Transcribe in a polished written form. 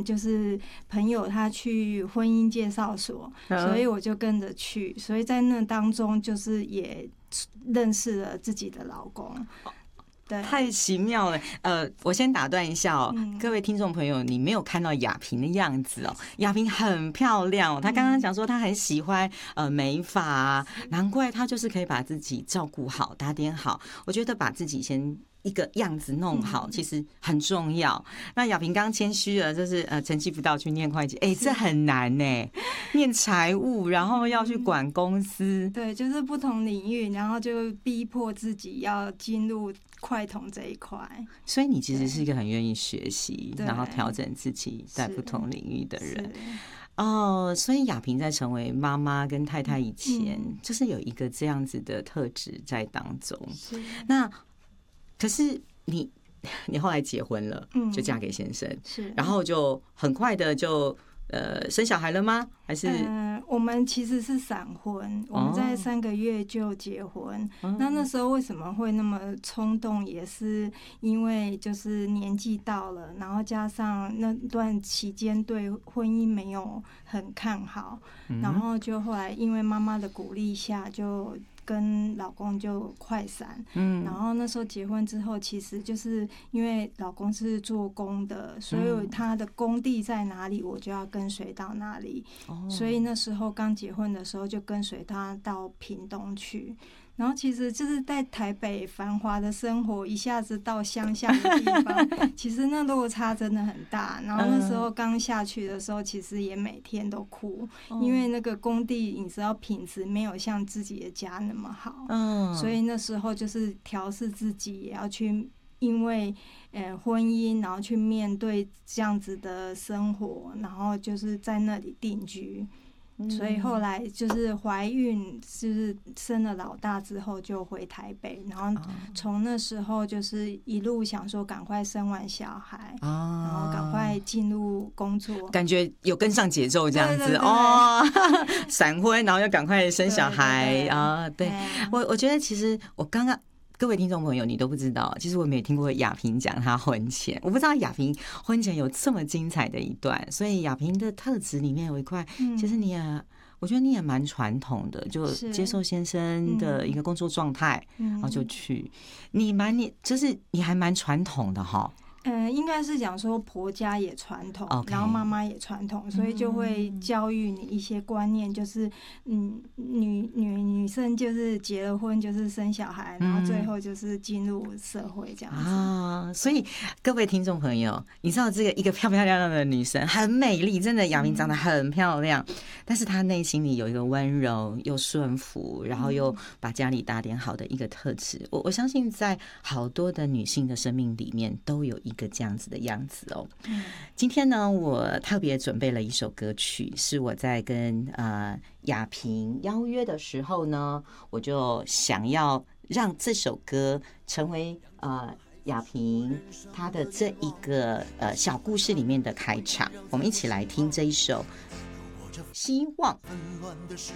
就是朋友他去婚姻介绍所，所以我就跟着去，所以在那当中就是也认识了自己的老公。 太奇妙了，我先打断一下哦，各位听众朋友，你没有看到雅萍的样子哦，雅萍很漂亮哦，她刚刚讲说她很喜欢美发啊，难怪她就是可以把自己照顾好、打点好。我觉得把自己先一个样子弄好，其实很重要。那雅萍刚刚谦虚了，就是成绩不到去念会计，这很难呢，念财务，然后要去管公司， 对，就是不同领域，然后就逼迫自己要进入快统这一块。所以你其实是一个很愿意学习，然后调整自己在不同领域的人。所以雅萍在成为妈妈跟太太以前，就是有一个这样子的特质在当中。那可是你后来结婚了，就嫁给先生，然后就很快的就生小孩了吗？还是我们其实是闪婚，我们在3个月就结婚。那时候为什么会那么冲动，也是因为就是年纪到了，然后加上那段期间对婚姻没有很看好，然后就后来因为妈妈的鼓励下就跟老公就快闪，然后那时候结婚之后，其实就是因为老公是做工的，所以他的工地在哪里，我就要跟随到哪里。所以那时候刚结婚的时候，就跟随他到屏东去。然后其实就是在台北繁华的生活，一下子到乡下的地方，其实那落差真的很大。然后那时候刚下去的时候，其实也每天都哭，因为那个工地你知道品质没有像自己的家那么好，所以那时候就是调试自己，也要去因为婚姻，然后去面对这样子的生活，然后就是在那里定居。所以后来就是怀孕，就是生了老大之后就回台北，然后从那时候就是一路想说赶快生完小孩，然后赶快进入工作， 感觉有跟上节奏这样子闪婚，然后又赶快生小孩啊！对，我觉得其实我刚刚。各位听众朋友，你都不知道，其实我没有听过雅萍讲她婚前，我不知道雅萍婚前有这么精彩的一段，所以雅萍的特质里面有一块，其实我觉得你也蛮传统的，就接受先生的一个工作状态，然后就去，就是你还蛮传统的哈。 应该是讲说婆家也传统，然后妈妈也传统，所以就会教育你一些观念，就是女生就是结了婚就是生小孩，然后最后就是进入社会这样子所以各位听众朋友，你知道这个一个漂漂亮亮的女生很美丽，真的雅萍长得很漂亮，但是她内心里有一个温柔又顺服，然后又把家里打点好的一个特质。我相信在好多的女性的生命里面都有一个这样子的样子哦。今天呢，我特别准备了一首歌曲，是我在跟雅萍邀约的时候呢，我就想要让这首歌成为雅萍她的这一个小故事里面的开场。我们一起来听这一首《希望》。